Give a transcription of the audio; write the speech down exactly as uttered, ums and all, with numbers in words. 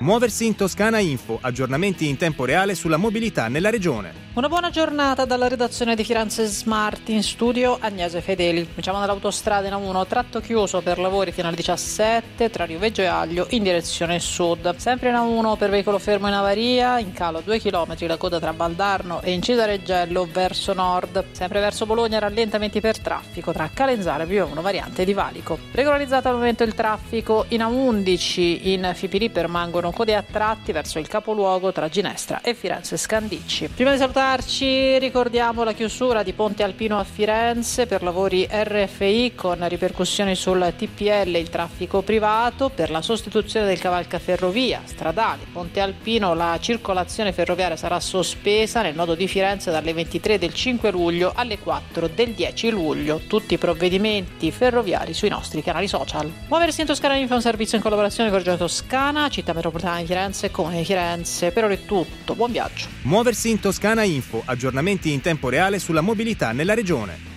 Muoversi in Toscana Info, aggiornamenti in tempo reale sulla mobilità nella regione. Una buona giornata dalla redazione di Firenze Smart, in studio Agnese Fedeli. Cominciamo dall'autostrada in A uno, tratto chiuso per lavori fino alle diciassette tra Riveggio e Aglio in direzione sud. Sempre in A uno per veicolo fermo in avaria, in calo due chilometri la coda tra Valdarno e Incisa Reggello verso nord. Sempre verso Bologna rallentamenti per traffico tra Calenzano e Via uno variante di Valico. Regolarizzato al momento il traffico in A undici, in Fipili permangono code a tratti verso il capoluogo tra Ginestra e Firenze Scandicci. Prima di salutarci ricordiamo la chiusura di Ponte Alpino a Firenze per lavori R F I con ripercussioni sul T P L, il traffico privato. Per la sostituzione del cavalcaferrovia stradale Ponte Alpino la circolazione ferroviaria sarà sospesa nel nodo di Firenze dalle ventitré del cinque luglio alle quattro del dieci luglio. Tutti i provvedimenti ferroviari sui nostri canali social. Muoversi in Toscana Info è un servizio in collaborazione con Regione Toscana, Città Metropolitana di Firenze e Comune di Firenze. Per ora è tutto, buon viaggio. Muoversi in Toscana Info, aggiornamenti in tempo reale sulla mobilità nella regione.